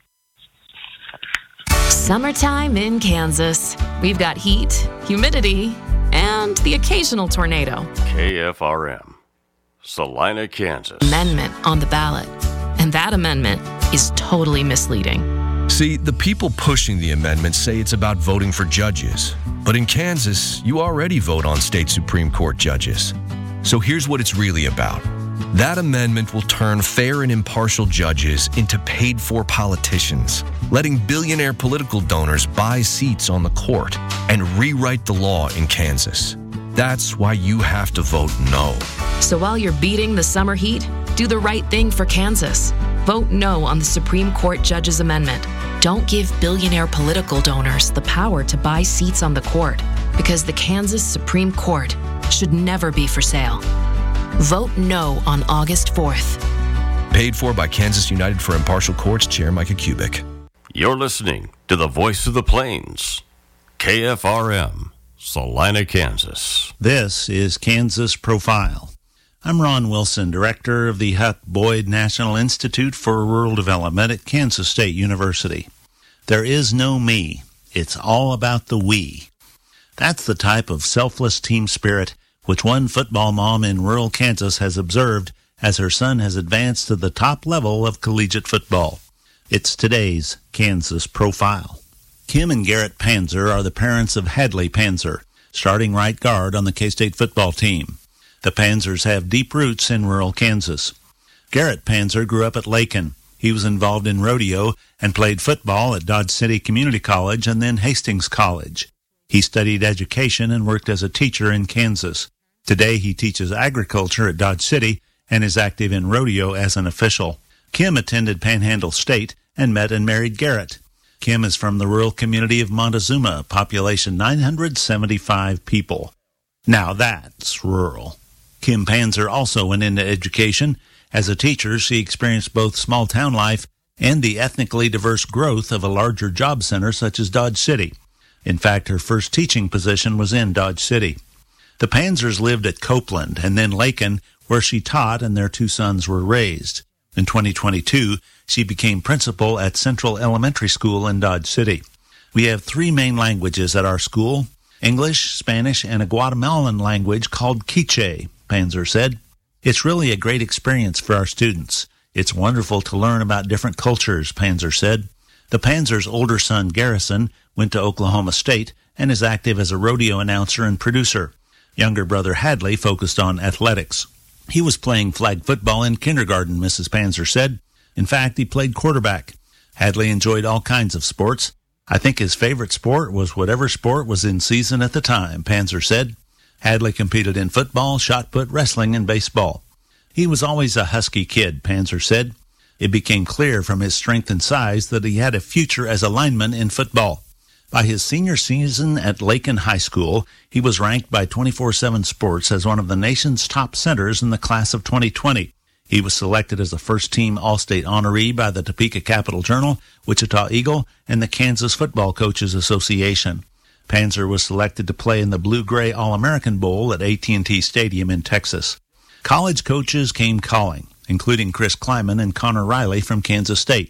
Summertime in Kansas. We've got heat, humidity, and the occasional tornado. K F R M, Salina, Kansas. Amendment on the ballot. And that amendment is totally misleading. See, the people pushing the amendment say it's about voting for judges. But in Kansas, you already vote on state Supreme Court judges. So here's what it's really about. That amendment will turn fair and impartial judges into paid-for politicians, letting billionaire political donors buy seats on the court and rewrite the law in Kansas. That's why you have to vote no. So while you're beating the summer heat, do the right thing for Kansas. Vote no on the Supreme Court Judges Amendment. Don't give billionaire political donors the power to buy seats on the court, because the Kansas Supreme Court should never be for sale. Vote no on August fourth. Paid for by Kansas United for Impartial Courts Chair Micah Kubik. You're listening to the Voice of the Plains, K F R M, Salina, Kansas. This is Kansas Profile. I'm Ron Wilson, director of the Huck Boyd National Institute for Rural Development at Kansas State University. There is no me. It's all about the we. That's the type of selfless team spirit which one football mom in rural Kansas has observed as her son has advanced to the top level of collegiate football. It's today's Kansas Profile. Kim and Garrett Panzer are the parents of Hadley Panzer, starting right guard on the K-State football team. The Panzers have deep roots in rural Kansas. Garrett Panzer grew up at Lakin. He was involved in rodeo and played football at Dodge City Community College and then Hastings College. He studied education and worked as a teacher in Kansas. Today he teaches agriculture at Dodge City and is active in rodeo as an official. Kim attended Panhandle State and met and married Garrett. Kim is from the rural community of Montezuma, population nine hundred seventy-five people. Now that's rural. Kim Panzer also went into education. As a teacher, she experienced both small-town life and the ethnically diverse growth of a larger job center such as Dodge City. In fact, her first teaching position was in Dodge City. The Panzers lived at Copeland and then Lakin, where she taught and their two sons were raised. In twenty twenty-two, she became principal at Central Elementary School in Dodge City. We have three main languages at our school: English, Spanish, and a Guatemalan language called Quiche, Panzer said. It's really a great experience for our students. It's wonderful to learn about different cultures, Panzer said. The Panzer's older son, Garrison, went to Oklahoma State and is active as a rodeo announcer and producer. Younger brother Hadley focused on athletics. He was playing flag football in kindergarten, Missus Panzer said. In fact, he played quarterback. Hadley enjoyed all kinds of sports. I think his favorite sport was whatever sport was in season at the time, Panzer said. Hadley competed in football, shot put, wrestling, and baseball. He was always a husky kid, Panzer said. It became clear from his strength and size that he had a future as a lineman in football. By his senior season at Lakin High School, he was ranked by twenty-four seven Sports as one of the nation's top centers in the class of twenty twenty. He was selected as a first-team All-State honoree by the Topeka Capital Journal, Wichita Eagle, and the Kansas Football Coaches Association. Panzer was selected to play in the Blue-Gray All-American Bowl at A T and T Stadium in Texas. College coaches came calling, including Chris Kleiman and Connor Riley from Kansas State.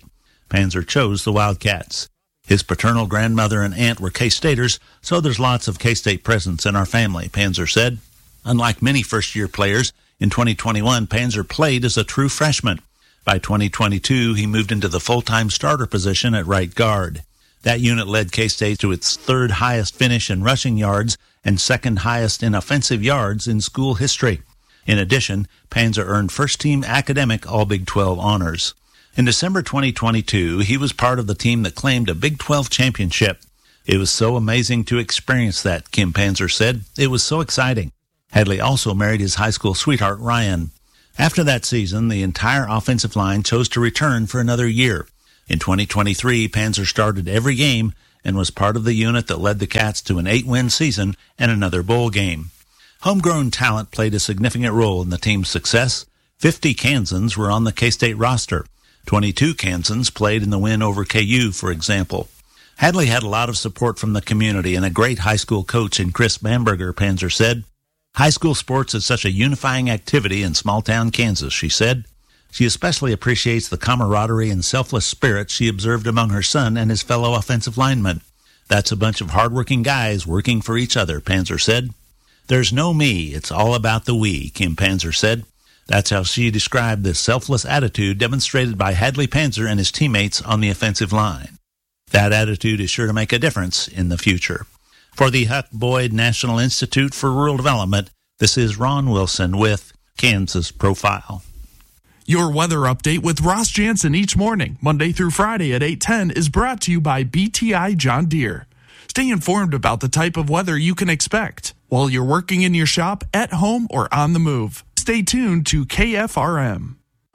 Panzer chose the Wildcats. His paternal grandmother and aunt were K-Staters, so there's lots of K-State presence in our family, Panzer said. Unlike many first-year players, in twenty twenty-one, Panzer played as a true freshman. By twenty twenty-two, he moved into the full-time starter position at right guard. That unit led K-State to its third highest finish in rushing yards and second highest in offensive yards in school history. In addition, Panzer earned first-team academic All-Big twelve honors. In December twenty twenty-two, he was part of the team that claimed a Big twelve championship. It was so amazing to experience that, Kim Panzer said. It was so exciting. Hadley also married his high school sweetheart, Ryan. After that season, the entire offensive line chose to return for another year. In twenty twenty-three, Panzer started every game and was part of the unit that led the Cats to an eight-win season and another bowl game. Homegrown talent played a significant role in the team's success. Fifty Kansans were on the K-State roster. twenty-two Kansans played in the win over K U, for example. Hadley had a lot of support from the community and a great high school coach in Chris Bamberger, Panzer said. High school sports is such a unifying activity in small-town Kansas, she said. She especially appreciates the camaraderie and selfless spirit she observed among her son and his fellow offensive linemen. That's a bunch of hard-working guys working for each other, Panzer said. There's no me, it's all about the we, Kim Panzer said. That's how she described the selfless attitude demonstrated by Hadley Panzer and his teammates on the offensive line. That attitude is sure to make a difference in the future. For the Huck Boyd National Institute for Rural Development, this is Ron Wilson with Kansas Profile. Your weather update with Ross Jansen each morning, Monday through Friday at eight ten, is brought to you by B T I John Deere. Stay informed about the type of weather you can expect while you're working in your shop, at home, or on the move. Stay tuned to K F R M.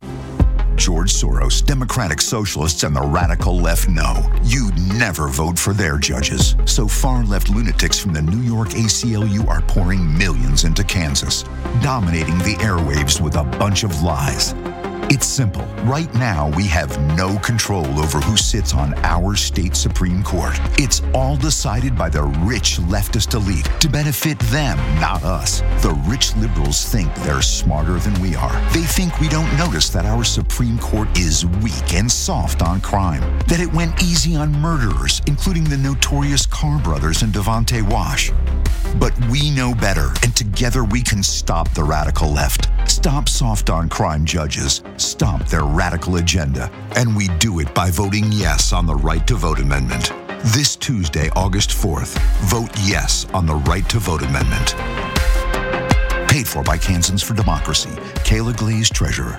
George Soros, Democratic Socialists, and the radical left know you'd never vote for their judges. So far-left lunatics from the New York A C L U are pouring millions into Kansas, dominating the airwaves with a bunch of lies. It's simple. Right now, we have no control over who sits on our state Supreme Court. It's all decided by the rich leftist elite to benefit them, not us. The rich liberals think they're smarter than we are. They think we don't notice that our Supreme Court is weak and soft on crime, that it went easy on murderers, including the notorious Carr brothers and Devonte Wash. But we know better, and together we can stop the radical left, stop soft on crime judges, stop their radical agenda. And we do it by voting yes on the Right to Vote Amendment. This Tuesday, August fourth, vote yes on the Right to Vote Amendment. Paid for by Kansans for Democracy. Kayla Glaze, Treasurer.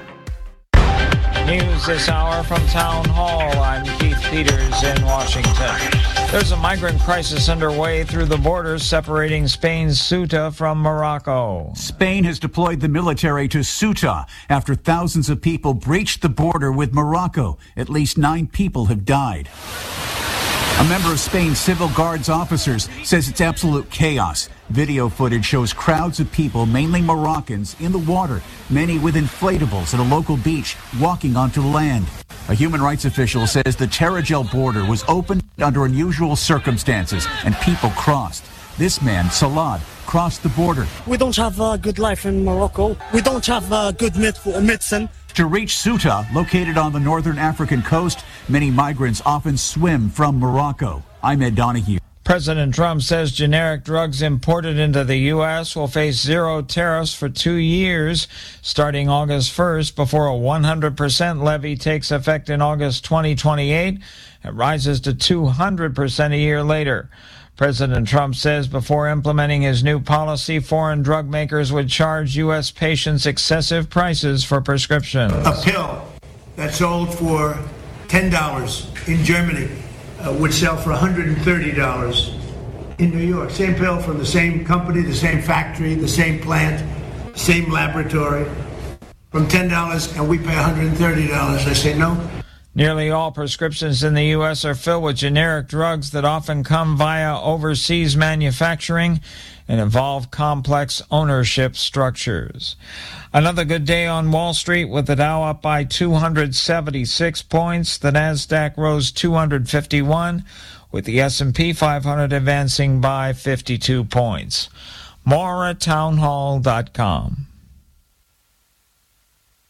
News this hour from Town Hall. I'm Keith Peters in Washington. There's a migrant crisis underway through the border separating Spain's Ceuta from Morocco. Spain has deployed the military to Ceuta after thousands of people breached the border with Morocco. At least nine people have died. A member of Spain's Civil Guards officers says it's absolute chaos. Video footage shows crowds of people, mainly Moroccans, in the water, many with inflatables at a local beach, walking onto the land. A human rights official says the Tarajal border was opened under unusual circumstances and people crossed. This man, Salad, crossed the border. We don't have a good life in Morocco. We don't have a good medicine. To reach Ceuta, located on the northern African coast, many migrants often swim from Morocco. I'm Ed Donahue. President Trump says generic drugs imported into the U S will face zero tariffs for two years, starting August first, before a one hundred percent levy takes effect in August twenty twenty-eight. It rises to two hundred percent a year later. President Trump says before implementing his new policy, foreign drug makers would charge U S patients excessive prices for prescriptions. A pill that sold for ten dollars in Germany uh, would sell for one hundred thirty dollars in New York. Same pill from the same company, the same factory, the same plant, same laboratory, from ten dollars, and we pay one hundred thirty dollars. I say no. Nearly all prescriptions in the U S are filled with generic drugs that often come via overseas manufacturing and involve complex ownership structures. Another good day on Wall Street with the Dow up by two hundred seventy-six points. The Nasdaq rose two hundred fifty-one, with the S and P five hundred advancing by fifty-two points. More at townhall dot com.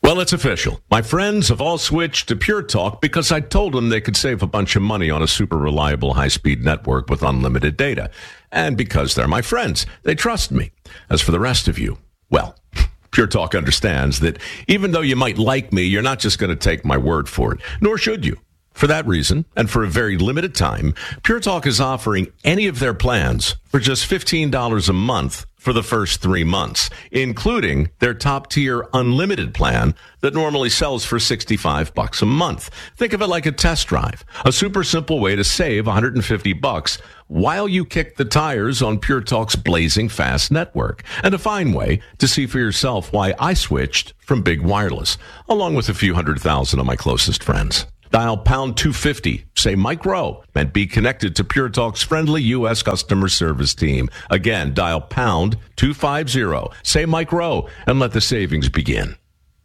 Well, it's official. My friends have all switched to Pure Talk because I told them they could save a bunch of money on a super reliable high-speed network with unlimited data. And because they're my friends, they trust me. As for the rest of you, well, Pure Talk understands that even though you might like me, you're not just going to take my word for it, nor should you. For that reason, and for a very limited time, Pure Talk is offering any of their plans for just fifteen dollars a month for the first three months, including their top-tier unlimited plan that normally sells for sixty-five bucks a month. Think of it like a test drive, a super simple way to save one hundred fifty bucks while you kick the tires on Pure Talk's blazing fast network, and a fine way to see for yourself why I switched from big wireless, along with a few hundred thousand of my closest friends. Dial pound two fifty, say Mike Rowe, and be connected to Pure Talk's friendly U S customer service team. Again, dial pound two fifty, say Mike Rowe, and let the savings begin.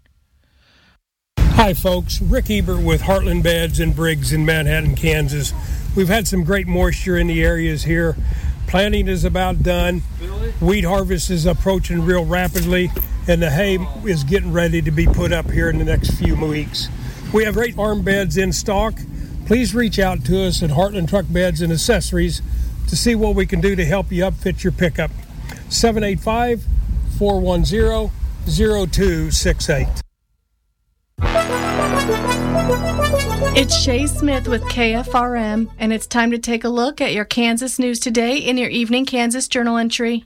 Hi, folks. Rick Ebert with Heartland Beds and Briggs in Manhattan, Kansas. We've had some great moisture in the areas here. Planting is about done. Wheat harvest is approaching real rapidly, and the hay is getting ready to be put up here in the next few weeks. We have great farm beds in stock. Please reach out to us at Heartland Truck Beds and Accessories to see what we can do to help you upfit your pickup. seven eight five, four one zero, zero two six eight. It's Shay Smith with K F R M, and it's time to take a look at your Kansas news today in your Evening Kansas Journal entry.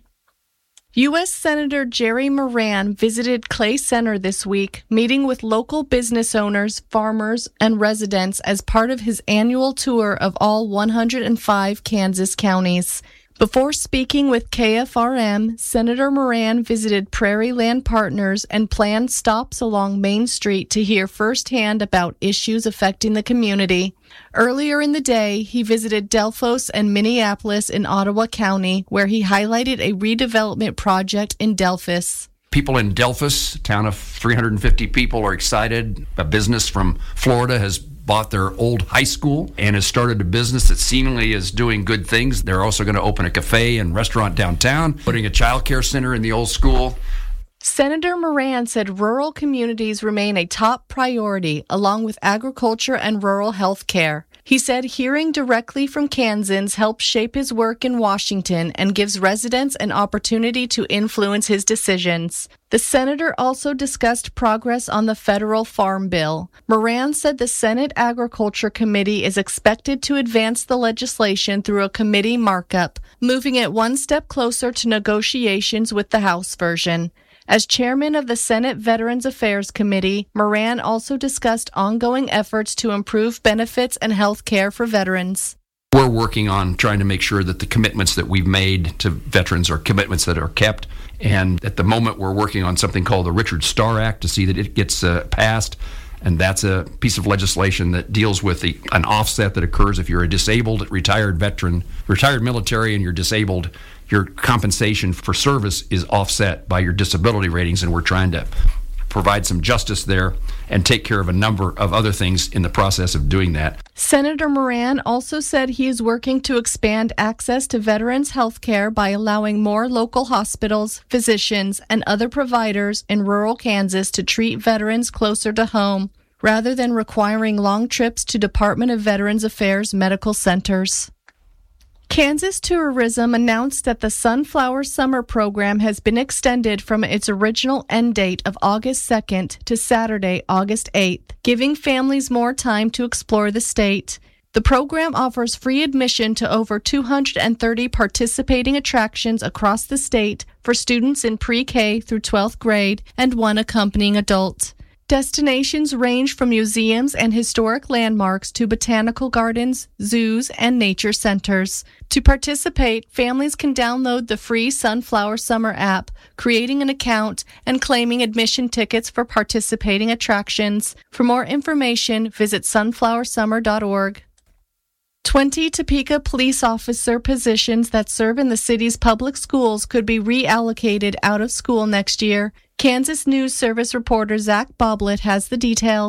U S Senator Jerry Moran visited Clay Center this week, meeting with local business owners, farmers, and residents as part of his annual tour of all one hundred five Kansas counties. Before speaking with K F R M, Senator Moran visited Prairie Land Partners and planned stops along Main Street to hear firsthand about issues affecting the community. Earlier in the day, he visited Delphos and Minneapolis in Ottawa County, where he highlighted a redevelopment project in Delphos. People in Delphos, a town of three hundred fifty people, are excited. A business from Florida has bought their old high school and has started a business that seemingly is doing good things. They're also going to open a cafe and restaurant downtown, putting a child care center in the old school. Senator Moran said rural communities remain a top priority, along with agriculture and rural health care. He said hearing directly from Kansans helps shape his work in Washington and gives residents an opportunity to influence his decisions. The senator also discussed progress on the federal farm bill. Moran said the Senate Agriculture Committee is expected to advance the legislation through a committee markup, moving it one step closer to negotiations with the House version. As chairman of the Senate Veterans Affairs Committee, Moran also discussed ongoing efforts to improve benefits and health care for veterans. We're working on trying to make sure that the commitments that we've made to veterans are commitments that are kept. And at the moment, we're working on something called the Richard Starr Act to see that it gets uh, passed. And that's a piece of legislation that deals with the, an offset that occurs if you're a disabled retired veteran, retired military, and you're disabled. Your compensation for service is offset by your disability ratings, and we're trying to provide some justice there and take care of a number of other things in the process of doing that. Senator Moran also said he is working to expand access to veterans' health care by allowing more local hospitals, physicians, and other providers in rural Kansas to treat veterans closer to home, rather than requiring long trips to Department of Veterans Affairs medical centers. Kansas Tourism announced that the Sunflower Summer Program has been extended from its original end date of August second to Saturday, August eighth, giving families more time to explore the state. The program offers free admission to over two hundred thirty participating attractions across the state for students in pre-K through twelfth grade and one accompanying adult. Destinations range from museums and historic landmarks to botanical gardens, zoos, and nature centers. To participate, families can download the free Sunflower Summer app, creating an account, and claiming admission tickets for participating attractions. For more information, visit sunflower summer dot org. twenty Topeka police officer positions that serve in the city's public schools could be reallocated out of school next year. Kansas News Service reporter Zach Boblet has the details.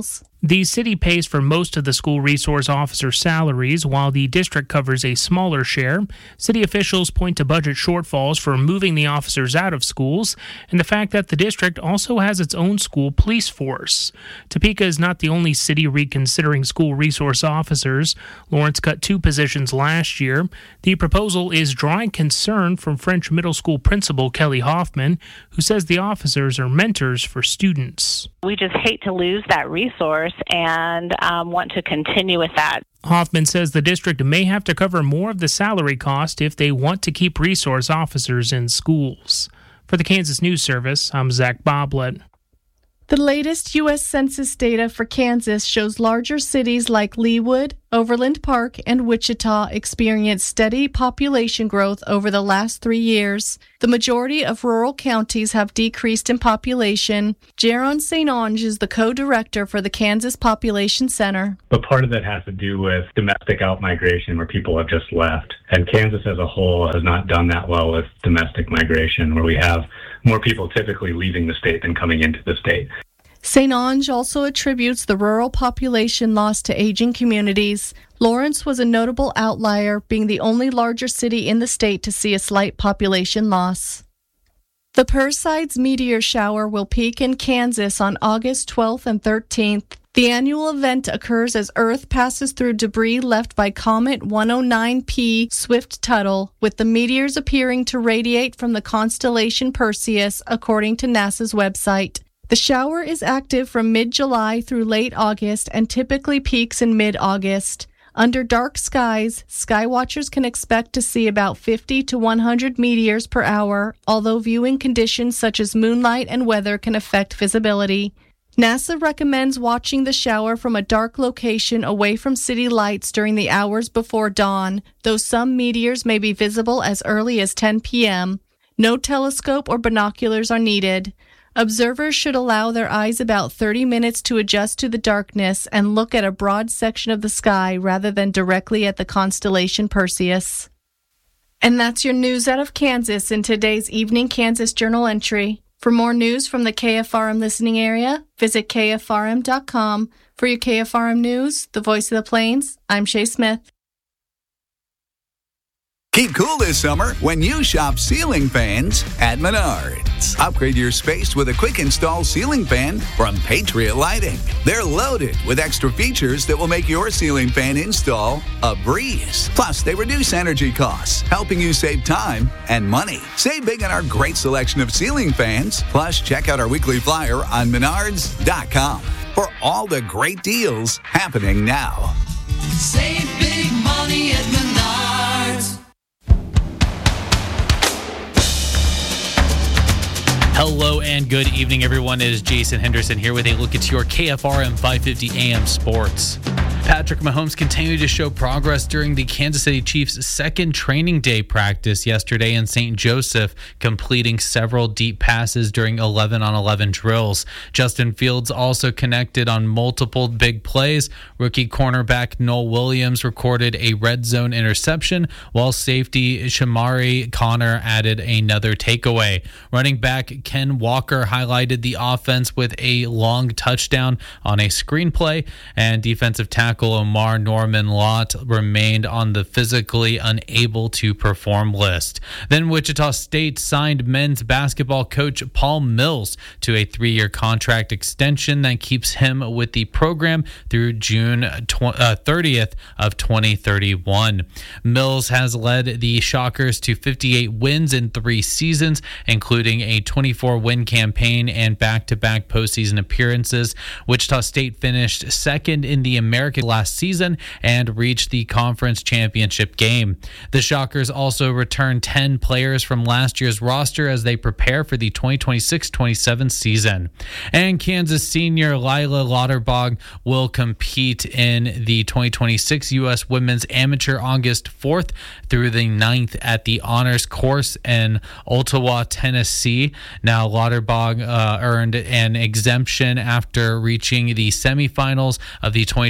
The city pays for most of the school resource officer salaries, while the district covers a smaller share. City officials point to budget shortfalls for moving the officers out of schools and the fact that the district also has its own school police force. Topeka is not the only city reconsidering school resource officers. Lawrence cut two positions last year. The proposal is drawing concern from French Middle School principal Kelly Hoffman, who says the officers are mentors for students. We just hate to lose that resource and um, want to continue with that. Hoffman says the district may have to cover more of the salary cost if they want to keep resource officers in schools. For the Kansas News Service, I'm Zach Boblet. The latest U S Census data for Kansas shows larger cities like Leawood, Overland Park, and Wichita experienced steady population growth over the last three years. The majority of rural counties have decreased in population. Jaron Saint Onge is the co-director for the Kansas Population Center. But part of that has to do with domestic outmigration, where people have just left. And Kansas as a whole has not done that well with domestic migration, where we have more people typically leaving the state than coming into the state. Saint Onge also attributes the rural population loss to aging communities. Lawrence was a notable outlier, being the only larger city in the state to see a slight population loss. The Perseids meteor shower will peak in Kansas on August twelfth and thirteenth. The annual event occurs as Earth passes through debris left by Comet one oh nine P Swift-Tuttle, with the meteors appearing to radiate from the constellation Perseus, according to NASA's website. The shower is active from mid-July through late August and typically peaks in mid-August. Under dark skies, skywatchers can expect to see about fifty to one hundred meteors per hour, although viewing conditions such as moonlight and weather can affect visibility. NASA recommends watching the shower from a dark location away from city lights during the hours before dawn, though some meteors may be visible as early as ten p.m. No telescope or binoculars are needed. Observers should allow their eyes about thirty minutes to adjust to the darkness and look at a broad section of the sky rather than directly at the constellation Perseus. And that's your news out of Kansas in today's Evening Kansas Journal entry. For more news from the K F R M listening area, visit K F R M dot com. For your K F R M News, the voice of the Plains, I'm Shay Smith. Keep cool this summer when you shop ceiling fans at Menards. Upgrade your space with a quick install ceiling fan from Patriot Lighting. They're loaded with extra features that will make your ceiling fan install a breeze. Plus, they reduce energy costs, helping you save time and money. Save big on our great selection of ceiling fans. Plus, check out our weekly flyer on menards dot com for all the great deals happening now. Save big money at Menards. Hello and good evening, everyone. It is Jason Henderson here with a look at your K F R M five fifty A M Sports. Patrick Mahomes continued to show progress during the Kansas City Chiefs' second training day practice yesterday in Saint Joseph, completing several deep passes during eleven on eleven drills. Justin Fields also connected on multiple big plays. Rookie cornerback Noel Williams recorded a red zone interception, while safety Shamari Connor added another takeaway. Running back Ken Walker highlighted the offense with a long touchdown on a screenplay, and defensive tackle Omar Norman Lott remained on the physically unable to perform list. Then Wichita State signed men's basketball coach Paul Mills to a three-year contract extension that keeps him with the program through June thirtieth of twenty thirty-one. Mills has led the Shockers to fifty-eight wins in three seasons, including a twenty-four win campaign and back-to-back postseason appearances. Wichita State finished second in the American last season and reached the conference championship game. The Shockers also returned ten players from last year's roster as they prepare for the twenty twenty-six twenty-seven season. And Kansas senior Lila Lauterbach will compete in the twenty twenty-six U S Women's Amateur August fourth through the ninth at the Honors Course in Ottawa, Tennessee. Now, Lauterbach uh, earned an exemption after reaching the semifinals of the twenty twenty-five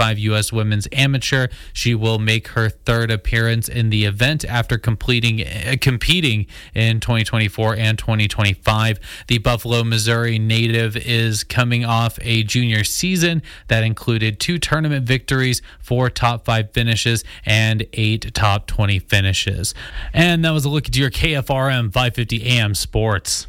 twenty-five U S Women's Amateur. She will make her third appearance in the event after completing uh, competing in twenty twenty-four and twenty twenty-five. The Buffalo, Missouri native is coming off a junior season that included two tournament victories, four top five finishes, and eight top twenty finishes. And that was a look at your K F R M five fifty A M Sports.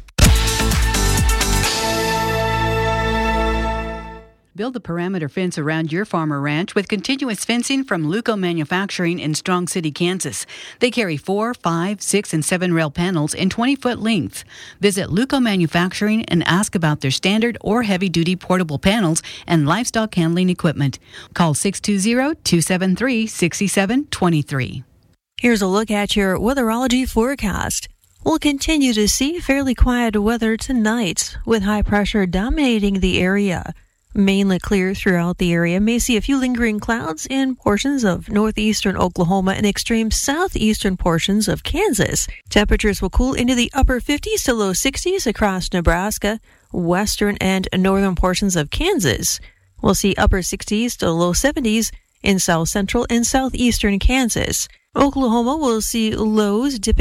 Build a perimeter fence around your farm or ranch with continuous fencing from Luco Manufacturing in Strong City, Kansas. They carry four, five, six, and seven rail panels in twenty-foot lengths. Visit Luco Manufacturing and ask about their standard or heavy-duty portable panels and livestock handling equipment. Call six two zero, two seven three, six seven two three. Here's a look at your weatherology forecast. We'll continue to see fairly quiet weather tonight with high pressure dominating the area. Mainly clear throughout the area. May see a few lingering clouds in portions of northeastern Oklahoma and extreme southeastern portions of Kansas. Temperatures will cool into the upper fifties to low sixties across Nebraska, western and northern portions of Kansas. We'll see upper sixties to low seventies in south central and southeastern Kansas. Oklahoma will see lows dipping